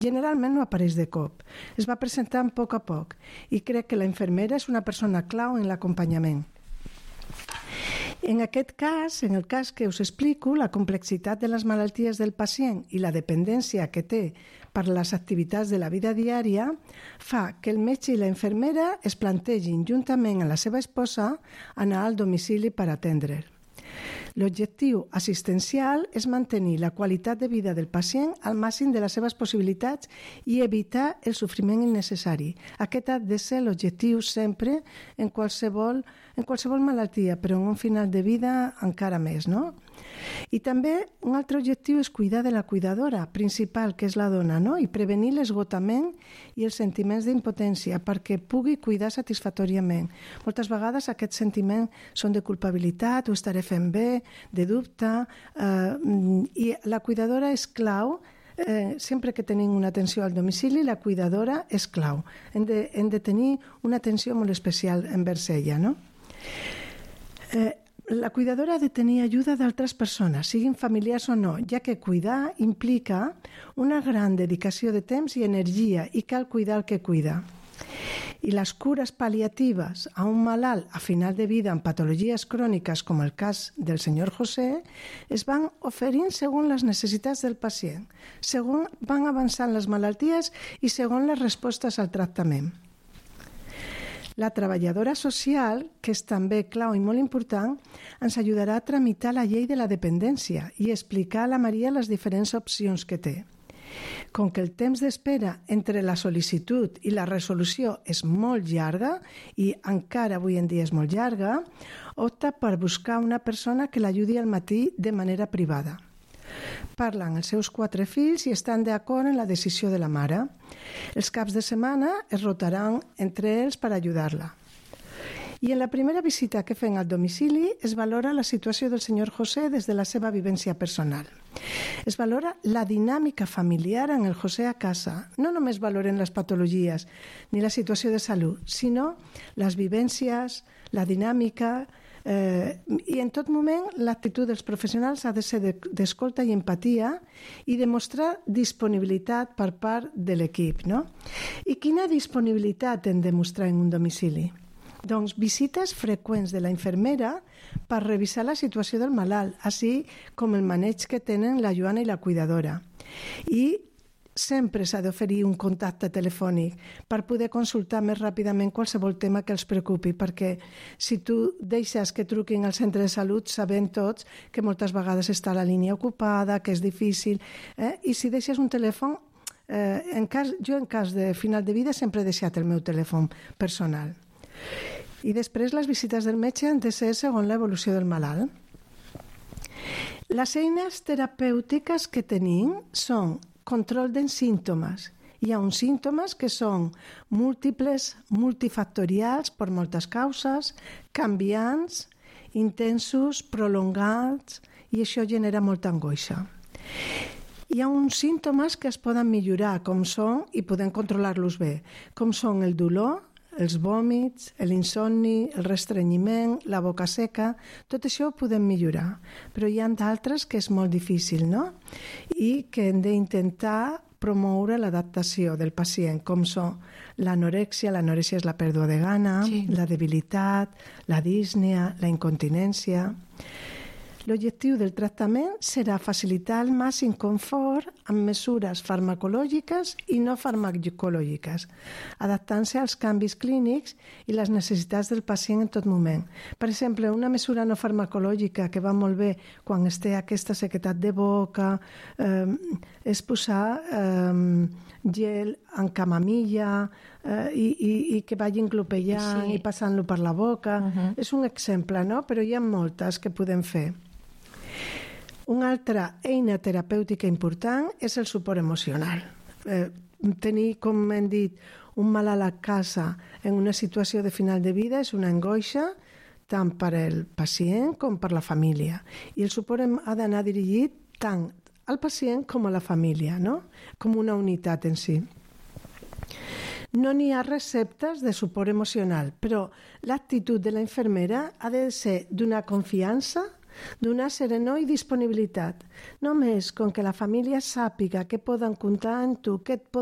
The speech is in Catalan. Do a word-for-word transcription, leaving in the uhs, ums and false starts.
Generalment no apareix de cop, es va presentant a poc a poc i crec que la infermera és una persona clau en l'acompanyament. En aquest cas, en el cas que us explico, la complexitat de les malalties del pacient i la dependència que té per les activitats de la vida diària fa que el metge i la infermera es plantegin juntament amb la seva esposa anar al domicili per atendre'l. L'objectiu assistencial és mantenir la qualitat de vida del pacient al màxim de les seves possibilitats i evitar el sofriment innecessari. Aquest ha de ser l'objectiu sempre en qualsevol, en qualsevol malaltia, però en un final de vida encara més, no? I també un altre objectiu és cuidar de la cuidadora principal, que és la dona, no? I prevenir l'esgotament i els sentiments d'impotència perquè pugui cuidar satisfactòriament. Moltes vegades aquests sentiments són de culpabilitat, ho estaré fent bé, de dubte, eh, i la cuidadora és clau. Eh, sempre que tenim una atenció al domicili, la cuidadora és clau. Hem de, hem de tenir una atenció molt especial envers ella, no? Eh, la cuidadora ha de tenir ajuda d'altres persones, siguin familiars o no, ja que cuidar implica una gran dedicació de temps i energia i cal cuidar el que cuida. I les cures pal·liatives a un malalt a final de vida amb patologies cròniques, com el cas del senyor José, es van oferint segons les necessitats del pacient, segons van avançant les malalties i segons les respostes al tractament. La treballadora social, que és també clau i molt important, ens ajudarà a tramitar la llei de la dependència i explicar a la Maria les diferents opcions que té. Com que el temps d'espera entre la sol·licitud i la resolució és molt llarga, i encara avui en dia és molt llarga, opta per buscar una persona que l'ajudi al matí de manera privada. Parlen els seus quatre fills i estan d'acord en la decisió de la mare. Els caps de setmana es rotaran entre ells per ajudar-la. I en la primera visita que fem al domicili es valora la situació del senyor José des de la seva vivència personal. Es valora la dinàmica familiar en el José a casa. No només valoren les patologies ni la situació de salut, sinó les vivències, la dinàmica, eh, i en tot moment l'actitud dels professionals ha de ser d'escolta i empatia i demostrar disponibilitat per part de l'equip, no? I quina disponibilitat hem de mostrar en un domicili? Doncs visites freqüents de la infermera per revisar la situació del malalt, així com el maneig que tenen la Joana i la cuidadora. I sempre s'ha d'oferir un contacte telefònic per poder consultar més ràpidament qualsevol tema que els preocupi, perquè si tu deixes que truquin al centre de salut sabem tots que moltes vegades està la línia ocupada, que és difícil, eh? I si deixes un telèfon, eh, en cas, jo en cas de final de vida sempre he deixat el meu telèfon personal. I després les visites del metge han de ser segons l'evolució del malalt. Les eines terapèutiques que tenim són control dels símptomes. Hi ha uns símptomes que són múltiples, multifactorials per moltes causes, canviants, intensos, prolongats, i això genera molta angoixa. Hi ha uns símptomes que es poden millorar, com són, i podem controlar-los bé, com són el dolor, els vòmits, l'insomni, el restrenyiment, la boca seca, tot això ho podem millorar. Però hi ha d'altres que és molt difícil, no? I que hem d'intentar promoure l'adaptació del pacient, com són l'anorèxia, l'anorèxia és la pèrdua de gana, sí. La debilitat, la dísnia, la incontinència. L'objectiu del tractament serà facilitar el màxim confort amb mesures farmacològiques i no farmacològiques, adaptant-se als canvis clínics i les necessitats del pacient en tot moment. Per exemple, una mesura no farmacològica que va molt bé quan es té aquesta sequedat de boca eh, és posar eh, gel en camamilla eh, i, i, i que vagin glopellant sí. I passant-lo per la boca. Uh-huh. És un exemple, no? Però hi ha moltes que podem fer. Una altra eina terapèutica important és el suport emocional. Eh, tenir, com hem dit, un malalt a casa en una situació de final de vida és una angoixa tant per al pacient com per la família. I el suport ha d'anar dirigit tant al pacient com a la família, no? Com una unitat en si. No n'hi ha receptes de suport emocional, però l'actitud de la infermera ha de ser d'una confiança, donar serenor i disponibilitat. Només com que la família sàpiga que poden comptar en tu, que et